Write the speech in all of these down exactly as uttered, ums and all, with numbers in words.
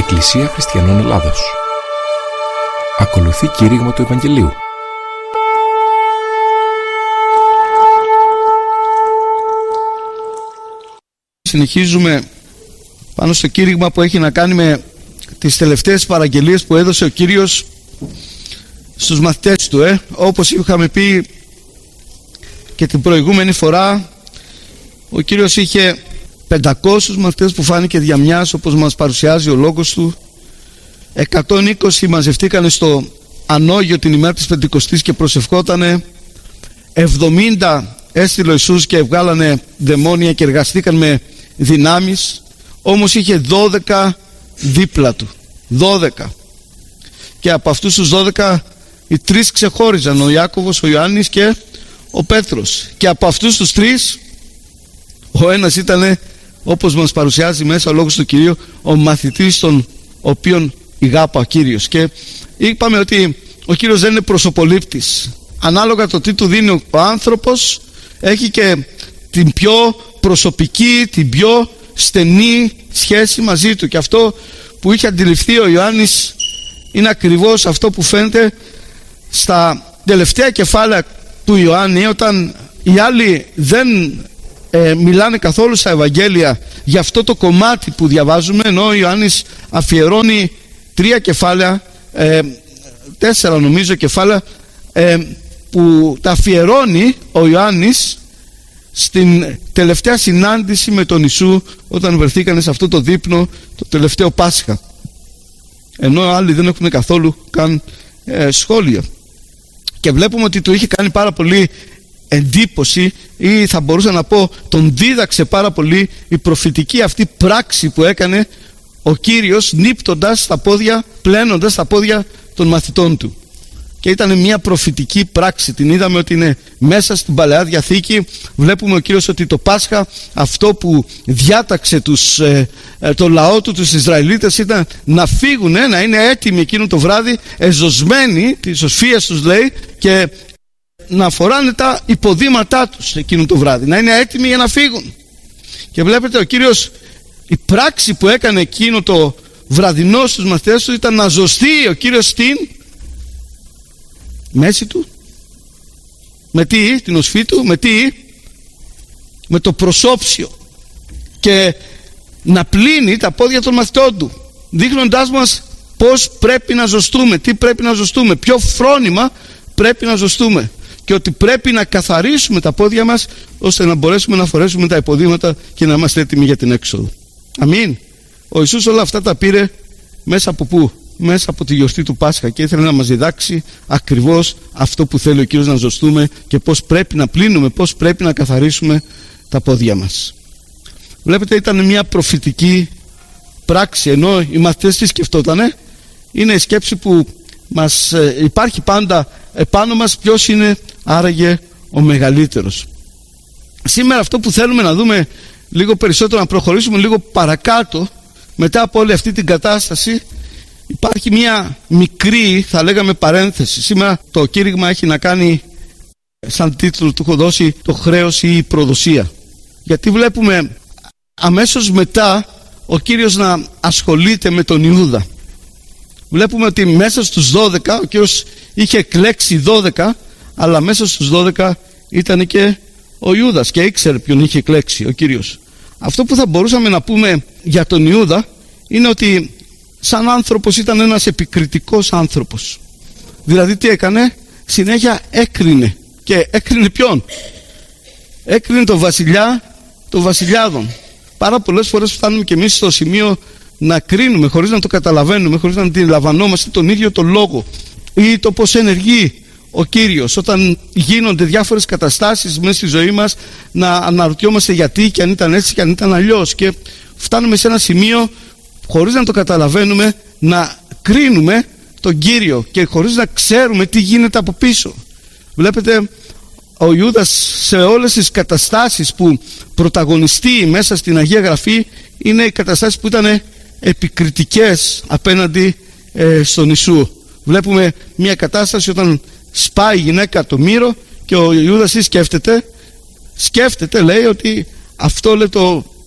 Εκκλησία Χριστιανών Ελλάδος. Ακολουθεί κήρυγμα του Ευαγγελίου. Συνεχίζουμε πάνω στο κήρυγμα που έχει να κάνει με τις τελευταίες παραγγελίες που έδωσε ο Κύριος στους μαθητές του. Ε. Όπως είχαμε πει και την προηγούμενη φορά, ο Κύριος είχε πεντακόσιους μαθητές που φάνηκε διαμιάς, όπως μας παρουσιάζει ο λόγος του. εκατόν είκοσι μαζευτήκανε στο Ανόγιο την ημέρα της Πεντηκοστής και προσευχότανε. εβδομήντα έστειλε ο Ιησούς και βγάλανε δαιμόνια και εργαστήκαν με δυνάμεις. Όμως είχε δώδεκα δίπλα του, δώδεκα, και από αυτούς τους δώδεκα οι τρεις ξεχώριζαν, ο Ιάκωβος, ο Ιωάννης και ο Πέτρος, και από αυτούς τους τρεις ο ένας ήταν, όπως μας παρουσιάζει μέσα ο λόγος του Κυρίου, ο μαθητής τον οποίον ηγάπα ο Κύριος. Και είπαμε ότι ο Κύριος δεν είναι προσωπολήπτης. Ανάλογα το τι του δίνει ο άνθρωπος, έχει και την πιο προσωπική, την πιο στενή σχέση μαζί του. Και αυτό που είχε αντιληφθεί ο Ιωάννης είναι ακριβώς αυτό που φαίνεται στα τελευταία κεφάλαια του Ιωάννη, όταν οι άλλοι δεν ε, μιλάνε καθόλου στα Ευαγγέλια για αυτό το κομμάτι που διαβάζουμε, ενώ ο Ιωάννης αφιερώνει τρία κεφάλαια, ε, τέσσερα νομίζω κεφάλαια, ε, που τα αφιερώνει ο Ιωάννης στην τελευταία συνάντηση με τον Ιησού, όταν βρεθήκανε σε αυτό το δείπνο το τελευταίο Πάσχα, ενώ άλλοι δεν έχουν καθόλου καν ε, σχόλια. Και βλέπουμε ότι του είχε κάνει πάρα πολύ εντύπωση, ή θα μπορούσα να πω τον δίδαξε πάρα πολύ η προφητική αυτή πράξη που έκανε ο Κύριος, νύπτοντας τα πόδια, πλένοντας τα πόδια των μαθητών του. Και ήταν μια προφητική πράξη, την είδαμε ότι είναι μέσα στην Παλαιά Διαθήκη. Βλέπουμε ο Κύριος ότι το Πάσχα, αυτό που διάταξε τους, ε, ε, το λαό του, τους Ισραηλίτες, ήταν να φύγουν, ε, να είναι έτοιμοι εκείνο το βράδυ, εζωσμένοι, τις οσφίες τους λέει, και να φοράνε τα υποδήματά τους εκείνο το βράδυ, να είναι έτοιμοι για να φύγουν. Και βλέπετε ο Κύριος, η πράξη που έκανε εκείνο το βραδινό στους μαθητές του ήταν να ζωστεί ο Κύριος στην μέση του. Με τι? Την οσφή του. Με τι? Με το προσώψιο. Και να πλύνει τα πόδια των μαθητών του, δείχνοντάς μας πώς πρέπει να ζωστούμε, τι πρέπει να ζωστούμε, ποιο φρόνημα πρέπει να ζωστούμε, και ότι πρέπει να καθαρίσουμε τα πόδια μας ώστε να μπορέσουμε να φορέσουμε τα υποδήματα και να είμαστε έτοιμοι για την έξοδο. Αμήν. Ο Ιησούς όλα αυτά τα πήρε μέσα από πού? Μέσα από τη γιορτή του Πάσχα, και ήθελε να μας διδάξει ακριβώς αυτό που θέλει ο Κύριος να ζωστούμε και πώς πρέπει να πλύνουμε, πώς πρέπει να καθαρίσουμε τα πόδια μας. Βλέπετε, ήταν μια προφητική πράξη, ενώ οι μαθητές τι σκεφτότανε? Είναι η σκέψη που μας ε, υπάρχει πάντα επάνω μας, ποιος είναι άραγε ο μεγαλύτερος. Σήμερα αυτό που θέλουμε να δούμε λίγο περισσότερο, να προχωρήσουμε λίγο παρακάτω, μετά από όλη αυτή την κατάσταση, υπάρχει μια μικρή, θα λέγαμε, παρένθεση. Σήμερα το κήρυγμα έχει να κάνει, σαν τίτλο του έχω δώσει, το χρέος ή η προδοσία. Γιατί βλέπουμε αμέσως μετά ο Κύριος να ασχολείται με τον Ιούδα. Βλέπουμε ότι μέσα στους δώδεκα, ο Κύριος είχε εκλέξει δώδεκα, αλλά μέσα στους δώδεκα ήταν και ο Ιούδας, και ήξερε ποιον είχε εκλέξει ο Κύριος. Αυτό που θα μπορούσαμε να πούμε για τον Ιούδα είναι ότι σαν άνθρωπος ήταν ένας επικριτικός άνθρωπος. Δηλαδή τι έκανε? Συνέχεια έκρινε. Και έκρινε ποιον? Έκρινε τον βασιλιά των βασιλιάδων. Πάρα πολλές φορές φτάνουμε και εμείς στο σημείο να κρίνουμε χωρίς να το καταλαβαίνουμε, χωρίς να αντιλαμβανόμαστε τον ίδιο τον λόγο ή το πώς ενεργεί ο Κύριος όταν γίνονται διάφορες καταστάσεις μέσα στη ζωή μας, να αναρωτιόμαστε γιατί, και αν ήταν έτσι και αν ήταν αλλιώς, και φτάνουμε σε ένα σημείο χωρίς να το καταλαβαίνουμε να κρίνουμε τον Κύριο και χωρίς να ξέρουμε τι γίνεται από πίσω. Βλέπετε, ο Ιούδας σε όλες τις καταστάσεις που πρωταγωνιστεί μέσα στην Αγία Γραφή είναι οι καταστάσεις που ήταν επικριτικές απέναντι ε, στον Ιησού. Βλέπουμε μια κατάσταση όταν σπάει η γυναίκα το μύρο και ο Ιούδας τι σκέφτεται? Σκέφτεται, λέει, ότι αυτό, λέει, το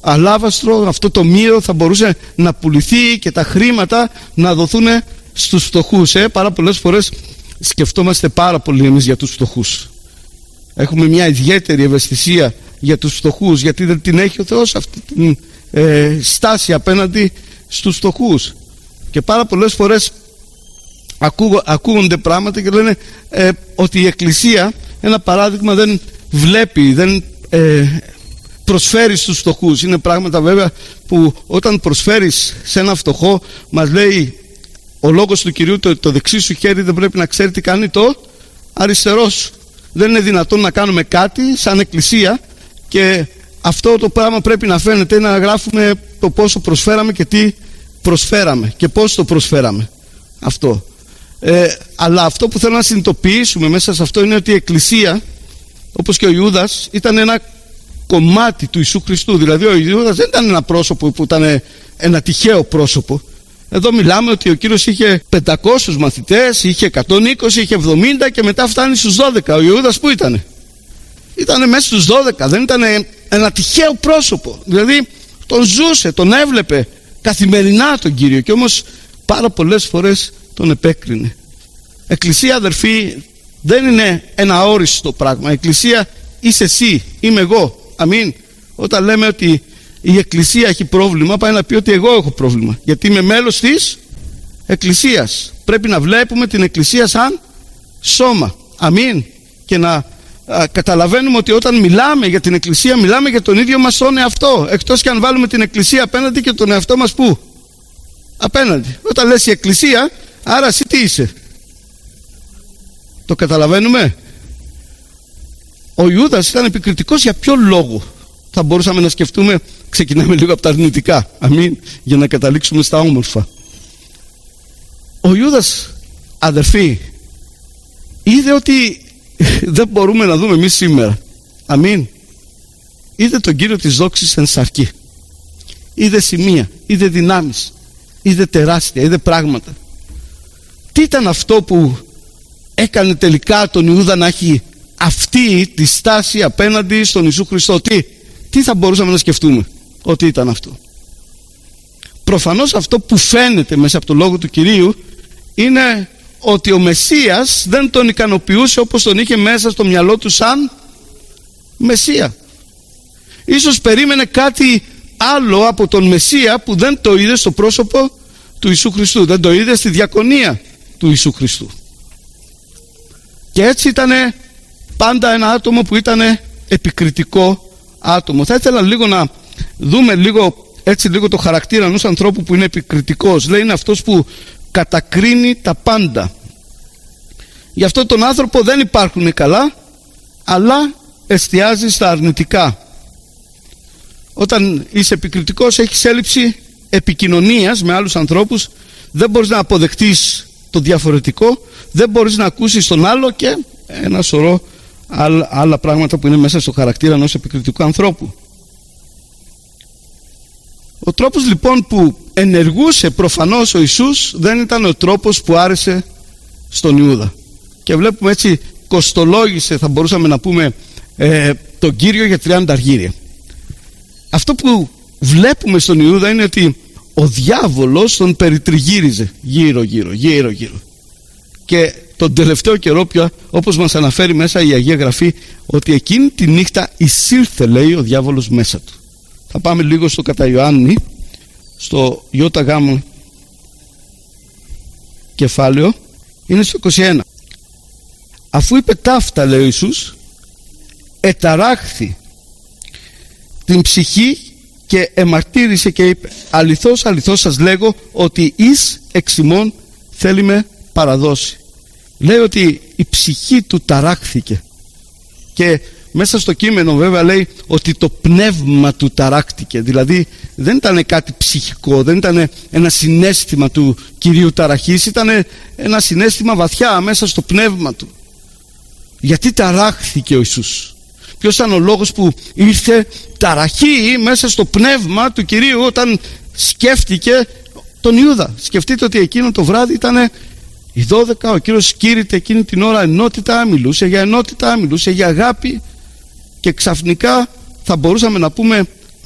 αλάβαστρο, αυτό το μύρο θα μπορούσε να πουληθεί και τα χρήματα να δοθούν στους φτωχούς. Ε? Πάρα πολλές φορές σκεφτόμαστε πάρα πολύ εμείς για τους φτωχούς. Έχουμε μια ιδιαίτερη ευαισθησία για τους φτωχούς, γιατί δεν την έχει ο Θεός αυτή την ε, στάση απέναντι στους φτωχούς. Και πάρα πολλές φορές ακούγω, ακούγονται πράγματα και λένε ε, ότι η Εκκλησία, ένα παράδειγμα, δεν βλέπει, δεν ε, προσφέρει στους φτωχούς. Είναι πράγματα βέβαια που όταν προσφέρεις σε ένα φτωχό, μας λέει ο λόγος του Κυρίου, το, το δεξί σου χέρι δεν πρέπει να ξέρει τι κάνει το αριστερό σου. Δεν είναι δυνατόν να κάνουμε κάτι σαν Εκκλησία και αυτό το πράγμα πρέπει να φαίνεται, να γράφουμε το πόσο προσφέραμε και τι προσφέραμε και πώς το προσφέραμε αυτό. Ε, αλλά αυτό που θέλω να συνειδητοποιήσουμε μέσα σε αυτό είναι ότι η Εκκλησία, όπως και ο Ιούδας, ήταν ένα κομμάτι του Ιησού Χριστού. Δηλαδή ο Ιούδας δεν ήταν ένα πρόσωπο που ήταν ένα τυχαίο πρόσωπο. Εδώ μιλάμε ότι ο Κύριος είχε πεντακόσιους μαθητές, είχε εκατόν είκοσι, είχε εβδομήντα και μετά φτάνει στους δώδεκα. Ο Ιούδας που ήτανε? Ήτανε μέσα στους δώδεκα, δεν ήταν ένα τυχαίο πρόσωπο. Δηλαδή τον ζούσε, τον έβλεπε καθημερινά τον Κύριο και όμως πάρα πολλές φορές τον επέκρινε. Εκκλησία, αδερφοί, δεν είναι ένα αόριστο πράγμα. Εκκλησία είσαι εσύ, είμαι εγώ. Αμήν. Όταν λέμε ότι η Εκκλησία έχει πρόβλημα, πάει να πει ότι εγώ έχω πρόβλημα, γιατί είμαι μέλος της Εκκλησίας. Πρέπει να βλέπουμε την Εκκλησία σαν σώμα. Αμήν. Και να α, καταλαβαίνουμε ότι όταν μιλάμε για την Εκκλησία, μιλάμε για τον ίδιο μας τον εαυτό, εκτός και αν βάλουμε την Εκκλησία απέναντι και τον εαυτό μας πού? Απέναντι. Όταν λες η Εκκλησία, άρα εσύ τι είσαι? Το καταλαβαίνουμε? Ο Ιούδας ήταν επικριτικός για ποιο λόγο? Θα μπορούσαμε να σκεφτούμε, ξεκινάμε λίγο από τα αρνητικά, αμήν, για να καταλήξουμε στα όμορφα. Ο Ιούδας, αδερφοί, είδε ότι δεν μπορούμε να δούμε εμείς σήμερα, αμήν. Είδε τον Κύριο της δόξης εν σαρκή, είδε σημεία, είδε δυνάμεις, είδε τεράστια, είδε πράγματα. Τι ήταν αυτό που έκανε τελικά τον Ιούδα να έχει αυτή τη στάση απέναντι στον Ιησού Χριστό? Τι, τι θα μπορούσαμε να σκεφτούμε ότι ήταν αυτό? Προφανώς αυτό που φαίνεται μέσα από το λόγο του Κυρίου είναι ότι ο Μεσσίας δεν τον ικανοποιούσε όπως τον είχε μέσα στο μυαλό του σαν Μεσσία. Ίσως περίμενε κάτι άλλο από τον Μεσσία που δεν το είδε στο πρόσωπο του Ιησού Χριστού, δεν το είδε στη διακονία του Ιησού Χριστού. Και έτσι ήταν πάντα ένα άτομο που ήταν επικριτικό άτομο. Θα ήθελα λίγο να δούμε λίγο, έτσι λίγο το χαρακτήρα ενός ανθρώπου που είναι επικριτικός. Λέει είναι αυτός που κατακρίνει τα πάντα. Γι' αυτό τον άνθρωπο δεν υπάρχουν καλά, αλλά εστιάζει στα αρνητικά. Όταν είσαι επικριτικός, έχεις έλλειψη επικοινωνίας με άλλους ανθρώπους, δεν μπορείς να αποδεχτείς το διαφορετικό, δεν μπορείς να ακούσεις τον άλλο και ένα σωρό άλλα πράγματα που είναι μέσα στο χαρακτήρα ενός επικριτικού ανθρώπου. Ο τρόπος λοιπόν που ενεργούσε προφανώς ο Ιησούς δεν ήταν ο τρόπος που άρεσε στον Ιούδα. Και βλέπουμε έτσι κοστολόγησε, θα μπορούσαμε να πούμε, ε, τον Κύριο για τριάντα αργύρια. Αυτό που βλέπουμε στον Ιούδα είναι ότι ο διάβολος τον περιτριγύριζε γύρω γύρω γύρω γύρω. Και τον τελευταίο καιρό πια, όπως μας αναφέρει μέσα η Αγία Γραφή, ότι εκείνη τη νύχτα εισήλθε, λέει, ο διάβολος μέσα του. Θα πάμε λίγο στο κατά Ιωάννη, στο ΙΓ κεφάλαιο, είναι στο είκοσι ένα. Αφού είπε ταύτα, λέει ο Ιησούς, εταράχθη την ψυχή και εμαρτύρησε και είπε, αληθώς αληθώς σας λέγω ότι εις εξ ημών θέλει με παραδώσει. Λέει ότι η ψυχή του ταράχθηκε και μέσα στο κείμενο βέβαια λέει ότι το πνεύμα του ταράχτηκε. Δηλαδή δεν ήταν κάτι ψυχικό, δεν ήταν ένα συναίσθημα του Κυρίου ταραχής, ήταν ένα συναίσθημα βαθιά μέσα στο πνεύμα του. Γιατί ταράχθηκε ο Ιησούς? Ποιος ήταν ο λόγος που ήρθε ταραχή μέσα στο πνεύμα του Κυρίου όταν σκέφτηκε τον Ιούδα? Σκεφτείτε ότι εκείνο το βράδυ ήταν οι δώδεκα, ο Κύριος κήρυτε εκείνη την ώρα ενότητα, μιλούσε για ενότητα, μιλούσε για αγάπη και ξαφνικά θα μπορούσαμε να πούμε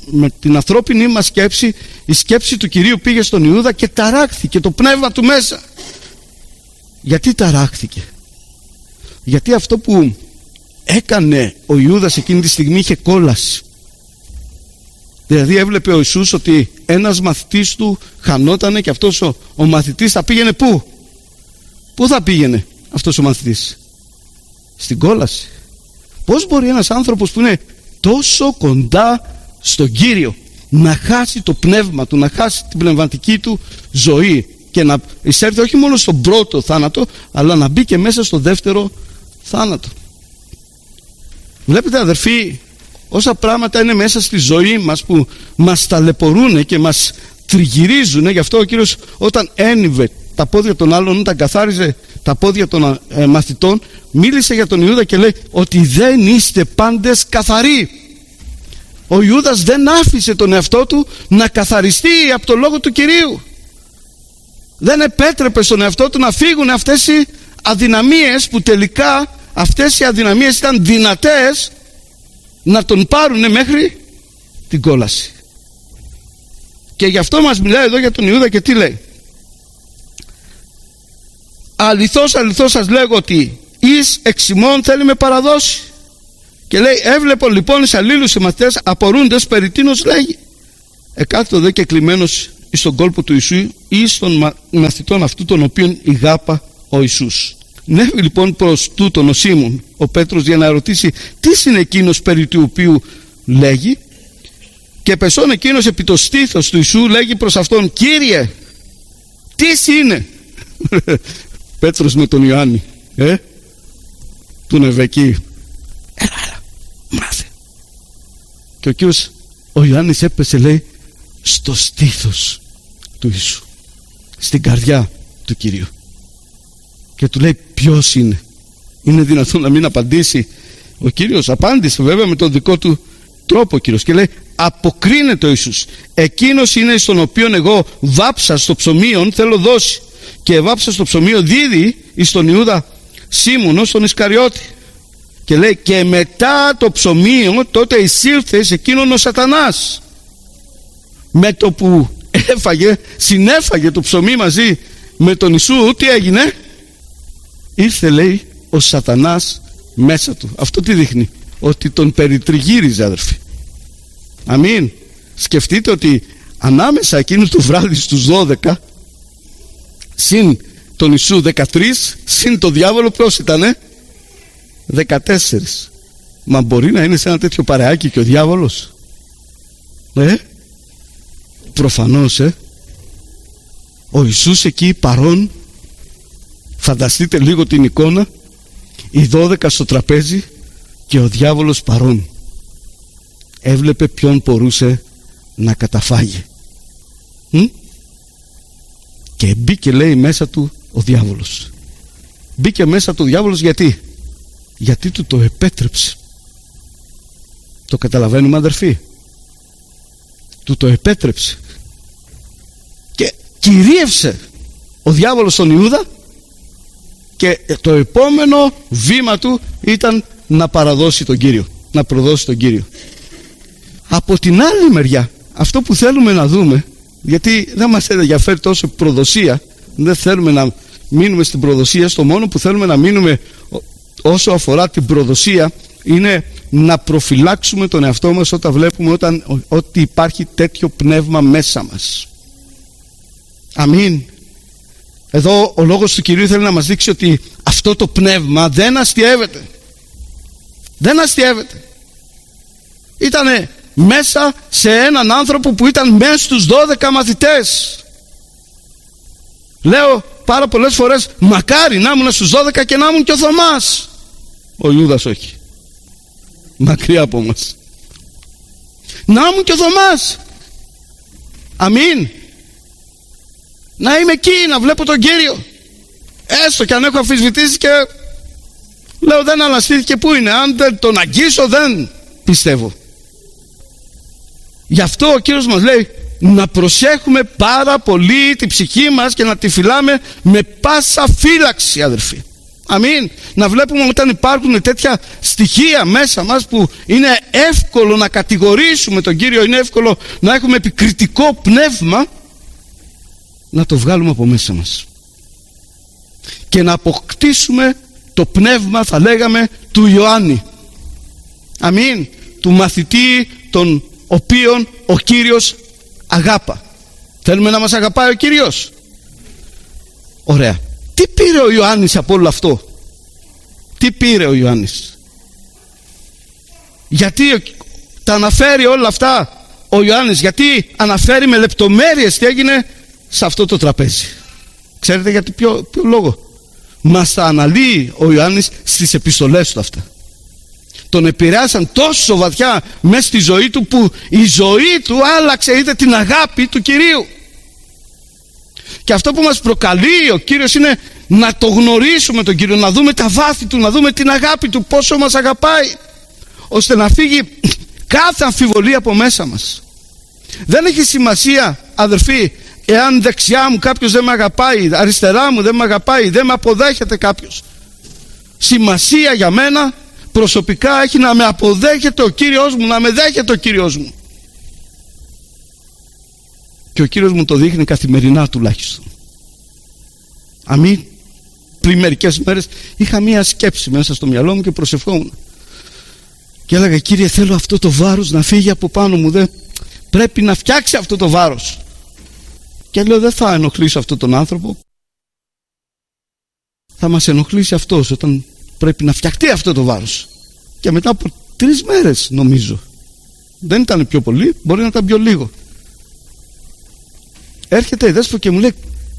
με την ανθρώπινη μας σκέψη, η σκέψη του Κυρίου πήγε στον Ιούδα και ταράχθηκε το πνεύμα του μέσα. Γιατί ταράχθηκε? Γιατί αυτό που έκανε ο Ιούδας εκείνη τη στιγμή είχε κόλαση. Δηλαδή έβλεπε ο Ιησούς ότι ένας μαθητής του χανότανε και αυτός ο, ο μαθητής θα πήγαινε πού? Πού θα πήγαινε αυτός ο μαθητής? Στην κόλαση. Πώς μπορεί ένας άνθρωπος που είναι τόσο κοντά στον Κύριο να χάσει το πνεύμα του, να χάσει την πνευματική του ζωή και να εισέλθει όχι μόνο στον πρώτο θάνατο, αλλά να μπει και μέσα στο δεύτερο θάνατο? Βλέπετε αδερφοί, όσα πράγματα είναι μέσα στη ζωή μας που μας ταλαιπωρούν και μας τριγυρίζουν. Γι' αυτό ο Κύριος όταν ένιβε τα πόδια των άλλων, όταν καθάριζε τα πόδια των ε, μαθητών, μίλησε για τον Ιούδα και λέει ότι δεν είστε πάντες καθαροί. Ο Ιούδας δεν άφησε τον εαυτό του να καθαριστεί από το λόγο του Κυρίου. Δεν επέτρεπε στον εαυτό του να φύγουν αυτές οι αδυναμίες, που τελικά αυτές οι αδυναμίες ήταν δυνατές να τον πάρουν μέχρι την κόλαση. Και γι' αυτό μας μιλάει εδώ για τον Ιούδα και τι λέει? Αληθώς, αληθώς σας λέγω ότι εις εξ ημών θέλει με παραδώσει. Και λέει, έβλεπω λοιπόν εις αλλήλους οι μαθητές απορούντες περί τίνος λέγει. Εκάθετο δε και κλειμένος εις τον κόλπο του Ιησού ή των μαθητών αυτού των οποίων ηγάπα ο Ιησούς. Νεύει λοιπόν προς τούτον ο Σίμων ο Πέτρος για να ρωτήσει τι είναι εκείνος περί του οποίου λέγει, και πεσόν εκείνος επί το στήθος του Ιησού λέγει προς αυτόν, Κύριε, τι είναι? Πέτρος με τον Ιωάννη, ε, του Νευεκή, έλα, έλα, μάθε. Και ο Κύριος, ο Ιωάννης έπεσε, λέει, στο στήθος του Ιησού, στην καρδιά του Κυρίου, και του λέει, ποιος είναι? Είναι δυνατόν να μην απαντήσει? Ο Κύριος απάντησε βέβαια με τον δικό του τρόπο ο Κύριος και λέει, αποκρίνεται ο Ιησούς, εκείνος είναι στον οποίον εγώ βάψα στο ψωμίον θέλω δώσει, και βάψα στο ψωμίο δίδει εις τον Ιούδα Σίμωνο στον Ισκαριώτη. Και λέει, και μετά το ψωμίο τότε εισήλθε σε εκείνον ο Σατανάς. Με το που έφαγε, συνέφαγε το ψωμί μαζί με τον Ιησού, τι έγινε? Ήρθε, λέει, ο Σατανάς μέσα του. Αυτό τι δείχνει? Ότι τον περιτριγύριζε, αδερφοί. Αμήν. Σκεφτείτε ότι ανάμεσα εκείνο το βράδυ στους δώδεκα, συν τον Ιησού δεκατρείς, συν το διάβολο ποιος ήτανε? δεκατέσσερις. Μα μπορεί να είναι σε ένα τέτοιο παρεάκι και ο διάβολος? Ε, προφανώς, ε. Ο Ιησούς εκεί παρών. Φανταστείτε λίγο την εικόνα, οι δώδεκα στο τραπέζι και ο διάβολος παρών. Έβλεπε ποιον μπορούσε να καταφάγει. Μ? Και μπήκε, λέει, μέσα του ο διάβολος. Μπήκε μέσα του ο διάβολος γιατί? Γιατί του το επέτρεψε. Το καταλαβαίνουμε, αδερφοί? Του το επέτρεψε. Και κυρίευσε ο διάβολος τον Ιούδα, και το επόμενο βήμα του ήταν να παραδώσει τον Κύριο, να προδώσει τον Κύριο. Από την άλλη μεριά, αυτό που θέλουμε να δούμε, γιατί δεν μας ενδιαφέρει τόσο προδοσία, δεν θέλουμε να μείνουμε στην προδοσία, στο μόνο που θέλουμε να μείνουμε όσο αφορά την προδοσία είναι να προφυλάξουμε τον εαυτό μας όταν βλέπουμε όταν, ότι υπάρχει τέτοιο πνεύμα μέσα μας. Αμήν. Εδώ ο λόγος του Κυρίου θέλει να μας δείξει ότι αυτό το πνεύμα δεν αστιεύεται. Δεν αστιεύεται. Ήτανε μέσα σε έναν άνθρωπο που ήταν μέσα στους δώδεκα μαθητές. Λέω πάρα πολλές φορές, μακάρι να ήμουν στους δώδεκα και να ήμουν και ο Θωμάς. Ο Ιούδας όχι. Μακριά από μας. Να ήμουν και ο Θωμάς. Αμήν. Να είμαι εκεί, να βλέπω τον Κύριο. Έστω και αν έχω αμφισβητήσει και λέω δεν αναστήθηκε, πού είναι? Αν δεν τον αγγίσω δεν πιστεύω. Γι' αυτό ο Κύριος μας λέει να προσέχουμε πάρα πολύ την ψυχή μας και να τη φυλάμε με πάσα φύλαξη, αδερφοί. Αμήν. Να βλέπουμε όταν υπάρχουν τέτοια στοιχεία μέσα μας που είναι εύκολο να κατηγορήσουμε τον Κύριο, είναι εύκολο να έχουμε επικριτικό πνεύμα, να το βγάλουμε από μέσα μας και να αποκτήσουμε το πνεύμα, θα λέγαμε, του Ιωάννη. Αμήν. Του μαθητή τον οποίον ο Κύριος αγάπα. Θέλουμε να μας αγαπάει ο Κύριος? Ωραία. Τι πήρε ο Ιωάννης από όλο αυτό? Τι πήρε ο Ιωάννης? Γιατί τα αναφέρει όλα αυτά ο Ιωάννης? Γιατί αναφέρει με λεπτομέρειες τι έγινε σε αυτό το τραπέζι? Ξέρετε γιατί, ποιο, ποιο λόγο? Μας τα αναλύει ο Ιωάννης στις επιστολές του αυτά. Τον επηρεάσαν τόσο βαθιά μέσα στη ζωή του που η ζωή του άλλαξε, είδε την αγάπη του Κυρίου. Και αυτό που μας προκαλεί ο Κύριος είναι να το γνωρίσουμε τον Κύριο, να δούμε τα βάθη του, να δούμε την αγάπη του, πόσο μας αγαπάει, ώστε να φύγει κάθε αμφιβολία από μέσα μας. Δεν έχει σημασία, αδερφοί, εάν δεξιά μου κάποιος δεν με αγαπάει, αριστερά μου δεν με αγαπάει, δεν με αποδέχεται κάποιος. Σημασία για μένα προσωπικά έχει να με αποδέχεται ο Κύριος μου, να με δέχεται ο Κύριος μου. Και ο Κύριος μου το δείχνει καθημερινά τουλάχιστον. Αμήν. Πριν μερικές μέρες είχα μία σκέψη μέσα στο μυαλό μου και προσευχόμουν. Και έλεγα, Κύριε, θέλω αυτό το βάρος να φύγει από πάνω μου. Δεν πρέπει να φτιάξει αυτό το βάρος. Και λέω, δεν θα ενοχλήσω αυτόν τον άνθρωπο. Θα μας ενοχλήσει αυτός όταν πρέπει να φτιαχτεί αυτό το βάρος. Και μετά από τρεις μέρες, νομίζω, δεν ήταν πιο πολύ, μπορεί να ήταν πιο λίγο, έρχεται η δέσπο και μου λέει,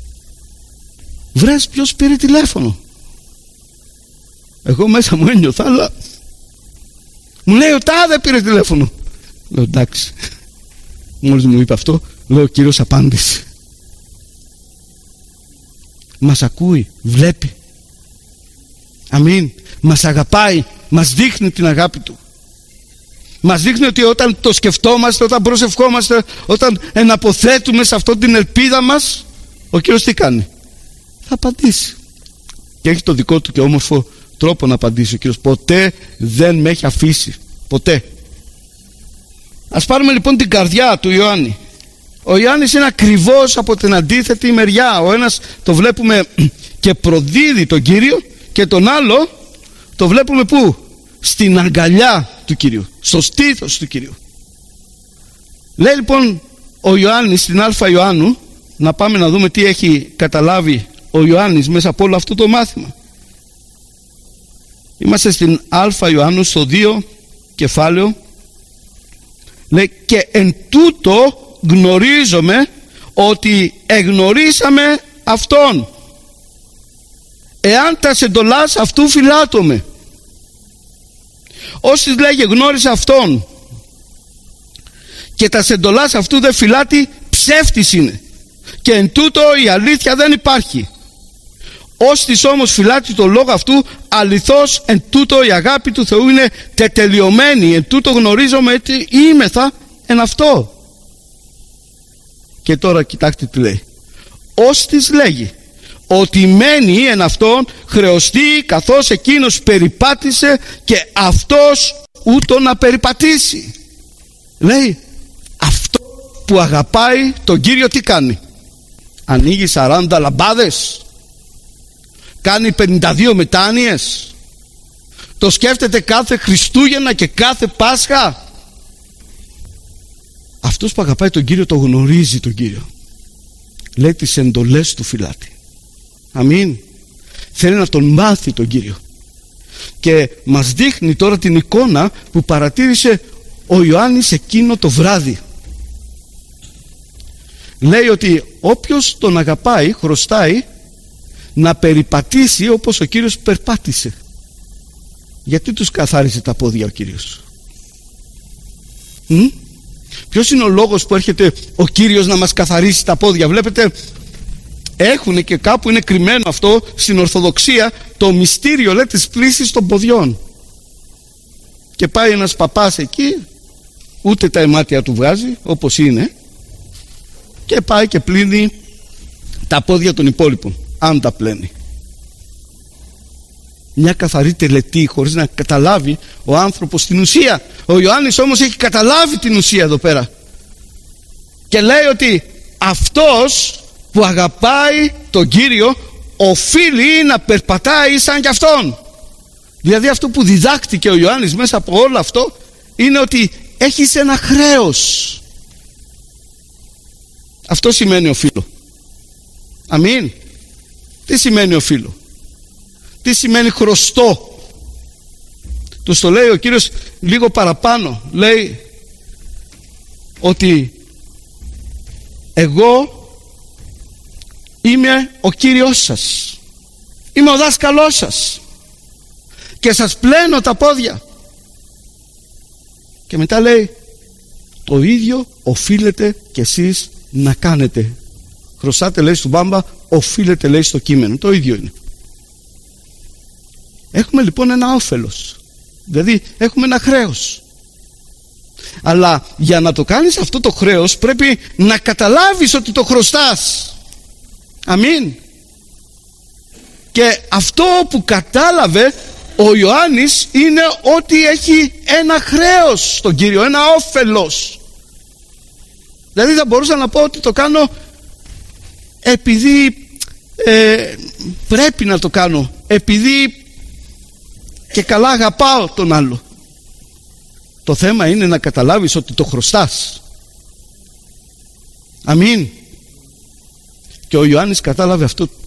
βρες ποιος πήρε τηλέφωνο? Εγώ μέσα μου ένιωθα, αλλά μου λέει, ο τάδε πήρε τηλέφωνο. Λέω, εντάξει. Μόλις μου είπε αυτό, λέω, ο Κύριος απάντησε. Μας ακούει, βλέπει. Αμήν. Μας αγαπάει, μας δείχνει την αγάπη του. Μας δείχνει ότι όταν το σκεφτόμαστε, όταν προσευχόμαστε, όταν εναποθέτουμε σε αυτή την ελπίδα μας, ο Κύριος τι κάνει? Θα απαντήσει. Και έχει το δικό του και όμορφο τρόπο να απαντήσει ο Κύριος. Ποτέ δεν με έχει αφήσει. Ποτέ. Ας πάρουμε λοιπόν την καρδιά του Ιωάννη. Ο Ιωάννης είναι ακριβώς από την αντίθετη μεριά. Ο ένας το βλέπουμε και προδίδει τον Κύριο, και τον άλλο το βλέπουμε πού? Στην αγκαλιά του Κυρίου, στο στήθος του Κυρίου. Λέει λοιπόν ο Ιωάννης στην Α Ιωάννου, να πάμε να δούμε τι έχει καταλάβει ο Ιωάννης μέσα από όλο αυτό το μάθημα. Είμαστε στην Α Ιωάννου στο δύο κεφάλαιο. Λέει, και εν τούτο γνωρίζομαι ότι εγνωρίσαμε Αυτόν, εάν τα εντολάς αυτού φυλάτωμε. Όσοι λέγε γνώρισε Αυτόν και τα εντολάς αυτού δεν φυλάτει, ψεύτης είναι, και εν τούτο η αλήθεια δεν υπάρχει. Όστις όμως φυλάτει το λόγο αυτού, αληθώς εν τούτο η αγάπη του Θεού είναι τετελειωμένη. Εν τούτο γνωρίζομαι ότι είμεθα εν αυτό. Και τώρα κοιτάξτε τι λέει. Όστις λέγει ότι μένει εν αυτόν, χρεωστεί καθώς εκείνος περιπάτησε και αυτός ούτω να περιπατήσει. Λέει, αυτό που αγαπάει τον Κύριο τι κάνει? Ανοίγει σαράντα λαμπάδες, κάνει πενήντα δύο μετάνοιες, το σκέφτεται κάθε Χριστούγεννα και κάθε Πάσχα. Αυτός που αγαπάει τον Κύριο το γνωρίζει τον Κύριο. Λέει τις εντολές του φυλάτη. Αμήν. Θέλει να τον μάθει τον Κύριο. Και μας δείχνει τώρα την εικόνα που παρατήρησε ο Ιωάννης εκείνο το βράδυ. Λέει ότι όποιος τον αγαπάει χρωστάει να περιπατήσει όπως ο Κύριος περπάτησε. Γιατί τους καθάρισε τα πόδια ο Κύριος? Μ? Ποιος είναι ο λόγος που έρχεται ο Κύριος να μας καθαρίσει τα πόδια? Βλέπετε, έχουν και κάπου είναι κρυμμένο αυτό στην Ορθοδοξία, το μυστήριο, λέει, της πλύσης των ποδιών. Και πάει ένας παπάς εκεί, ούτε τα αιμάτια του βγάζει όπως είναι, και πάει και πλύνει τα πόδια των υπόλοιπων, αν τα πλένει. μια καθαρή τελετή χωρίς να καταλάβει ο άνθρωπος την ουσία. Ο Ιωάννης όμως έχει καταλάβει την ουσία εδώ πέρα και λέει ότι αυτός που αγαπάει τον Κύριο οφείλει να περπατάει σαν κι αυτόν. Δηλαδή αυτό που διδάχτηκε ο Ιωάννης μέσα από όλο αυτό είναι ότι έχεις ένα χρέος. Αυτό σημαίνει οφείλω. Αμήν. Τι σημαίνει οφείλω? Τι σημαίνει χρωστώ? Τους το λέει ο Κύριος λίγο παραπάνω. Λέει ότι εγώ είμαι ο Κύριος σας, είμαι ο δάσκαλός σας και σας πλένω τα πόδια. Και μετά λέει το ίδιο οφείλετε κι εσείς να κάνετε. Χρωστάτε, λέει, στον Μπάμπα, οφείλετε, λέει, στο κείμενο. Το ίδιο είναι. Έχουμε λοιπόν ένα όφελος, δηλαδή έχουμε ένα χρέος. Αλλά για να το κάνεις αυτό το χρέος πρέπει να καταλάβεις ότι το χρωστάς. Αμήν. Και αυτό που κατάλαβε ο Ιωάννης είναι ότι έχει ένα χρέος στον Κύριο, ένα όφελος. Δηλαδή θα μπορούσα να πω ότι το κάνω επειδή ε, πρέπει να το κάνω, επειδή και καλά αγαπάω τον άλλο. Το θέμα είναι να καταλάβεις ότι το χρωστάς. Αμήν. Και ο Ιωάννης κατάλαβε αυτό